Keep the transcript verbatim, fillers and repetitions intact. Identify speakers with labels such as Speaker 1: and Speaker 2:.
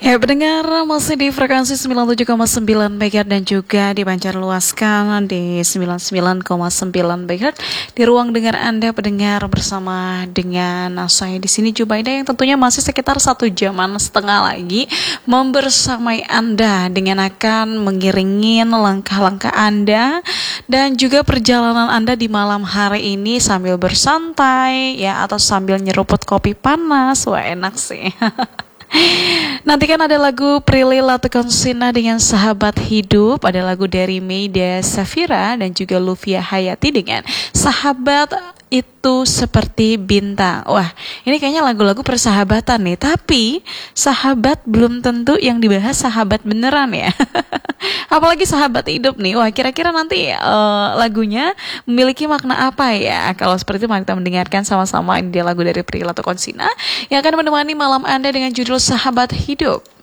Speaker 1: Ya, pendengar masih di frekuensi sembilan puluh tujuh koma sembilan MHz dan juga dipancar luaskan di sembilan puluh sembilan koma sembilan MHz di ruang dengar Anda pendengar bersama dengan saya di sini Jubaida yang tentunya masih sekitar satu jaman setengah lagi membersamai Anda dengan akan mengiringin langkah-langkah Anda dan juga perjalanan Anda di malam hari ini sambil bersantai ya atau sambil nyeruput kopi panas. Wah, enak sih. Nanti kan ada lagu Prilly Latukonsina dengan Sahabat Hidup, ada lagu dari Meida Safira dan juga Luvia Hayati dengan Sahabat Itu Seperti Bintang. Wah, ini kayaknya lagu-lagu persahabatan nih, tapi sahabat belum tentu yang dibahas sahabat beneran ya. Apalagi sahabat hidup nih. Wah, kira-kira nanti uh, lagunya memiliki makna apa ya? Kalau seperti itu mari kita mendengarkan sama-sama. Ini dia lagu dari Prilly Latukonsina yang akan menemani malam Anda dengan judul Sahabat Hidup.